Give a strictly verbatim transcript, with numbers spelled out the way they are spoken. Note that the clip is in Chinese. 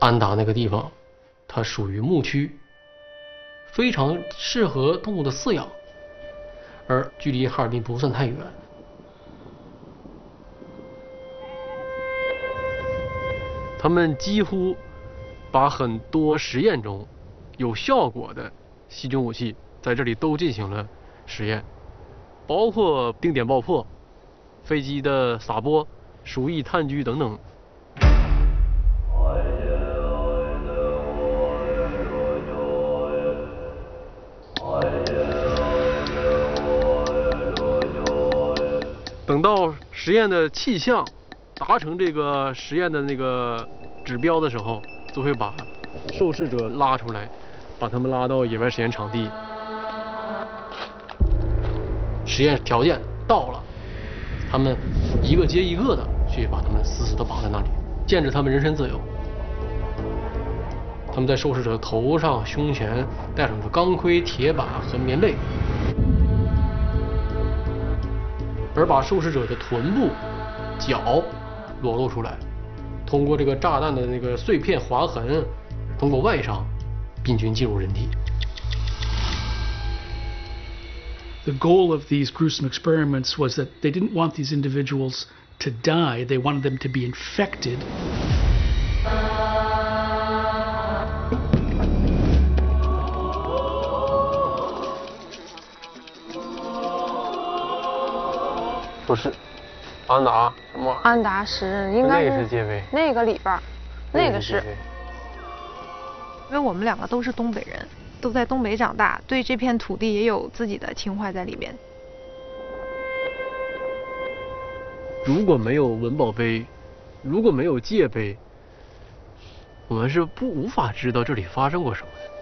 安达那个地方，它属于牧区，非常适合动物的饲养，而距离哈尔滨不算太远。他们几乎把很多实验中有效果的细菌武器在这里都进行了实验，包括定点爆破、飞机的撒播、鼠疫炭疽等等。等到实验的气象达成这个实验的那个指标的时候，就会把受试者拉出来，把他们拉到野外实验场地。实验条件到了，他们一个接一个的去把他们死死地绑在那里，限制他们人身自由。他们在受试者头上、胸前戴上了钢盔、铁靶和棉被，而把受试者的臀部、脚裸露出来，通过这个炸弹的那个碎片划痕，通过外伤，病菌进入人体。 The goal of these gruesome experiments was that they didn't want these individuals to die, they wanted them to be infected. 不是，安达什么？ 安达时日应该是那个是界碑， 那个里边，那个是。 因为我们两个都是东北人，都在东北长大，对这片土地也有自己的情怀在里面。 如果没有文保碑，如果没有界碑，我们是不无法知道这里发生过什么的。